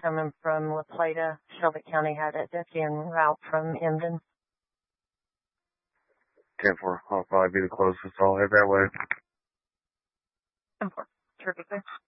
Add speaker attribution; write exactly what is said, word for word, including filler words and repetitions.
Speaker 1: coming from La Plata. Shelby County had a deputy en route from Emden.
Speaker 2: ten four, I'll probably be the closest. I'll head that way.
Speaker 1: ten four. Terrific.